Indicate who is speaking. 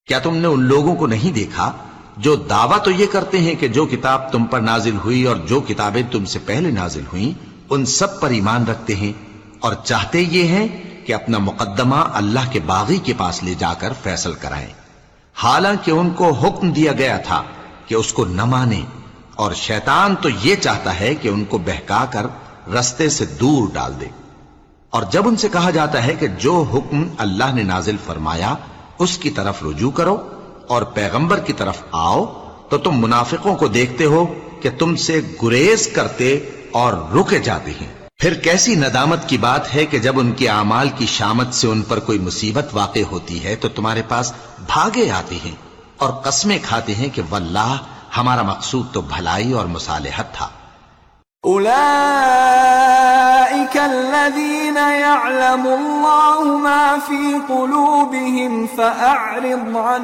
Speaker 1: کیا تم نے ان لوگوں کو نہیں دیکھا جو دعویٰ تو یہ کرتے ہیں کہ جو کتاب تم پر نازل ہوئی اور جو کتابیں تم سے پہلے نازل ہوئیں ان سب پر ایمان رکھتے ہیں اور چاہتے یہ ہیں کہ اپنا مقدمہ اللہ کے باغی کے پاس لے جا کر فیصل کرائیں، حالانکہ ان کو حکم دیا گیا تھا کہ اس کو نہ مانیں، اور شیطان تو یہ چاہتا ہے کہ ان کو بہکا کر رستے سے دور ڈال دے۔ اور جب ان سے کہا جاتا ہے کہ جو حکم اللہ نے نازل فرمایا اس کی طرف رجوع کرو اور پیغمبر کی طرف آؤ، تو تم منافقوں کو دیکھتے ہو کہ تم سے گریز کرتے اور رکے جاتے ہیں۔ پھر کیسی ندامت کی بات ہے کہ جب ان کے اعمال کی شامت سے ان پر کوئی مصیبت واقع ہوتی ہے تو تمہارے پاس بھاگے آتے ہیں اور قسمیں کھاتے ہیں کہ واللہ ہمارا مقصود تو بھلائی اور مصالحت تھا۔
Speaker 2: أولئك الذين يعلم الله ما في قلوبهم فأعرض عنهم